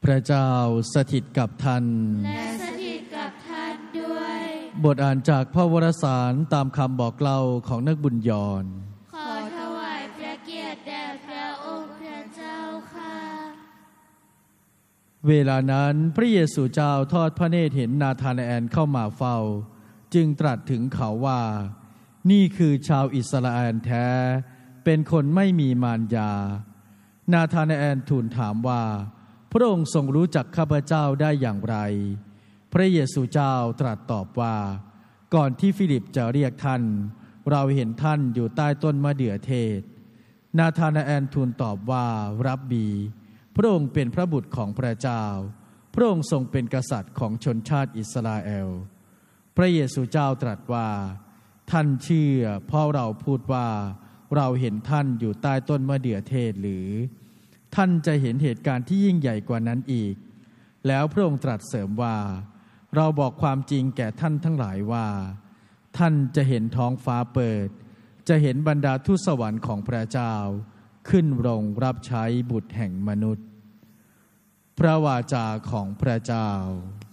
พระเจ้าสถิตกับท่านและสถิตกับท่านด้วยบทอ่านจากพระวรสารตามคำบอกเล่าของนักบุญยรขอถวายพระเกียรติแด่พระองค์พระเจ้าค่ะเวลานั้นพระเยซูเจ้าทอดพระเนตรเห็นนาธานาแอลเข้ามาเฝ้าจึงตรัสถึงเขาว่านี่คือชาวอิสราเอลแท้เป็นคนไม่มีมารยานาธานาแอลทูลถามว่าพระองค์ทรงรู้จักข้าพเจ้าได้อย่างไรพระเยซูเจ้าตรัสตอบว่าก่อนที่ฟิลิปจะเรียกท่านเราเห็นท่านอยู่ใต้ต้นมะเดื่อเทศนาธานาแอลทูลตอบว่ารับบีพระองค์เป็นพระบุตรของพระเจ้าพระองค์ทรงเป็นกษัตริย์ของชนชาติอิสราเอลพระเยซูเจ้าตรัสว่าท่านเชื่อเพราะเราพูดว่าเราเห็นท่านอยู่ใต้ต้นมะเดื่อเทศหรือท่านจะเห็นเหตุการณ์ที่ยิ่งใหญ่กว่านั้นอีกแล้วพระองค์ตรัสเสริมว่าเราบอกความจริงแก่ท่านทั้งหลายว่าท่านจะเห็นท้องฟ้าเปิดจะเห็นบรรดาทูตสวรรค์ของพระเจ้าขึ้นลงรับใช้บุตรแห่งมนุษย์พระวาจาของพระเจ้า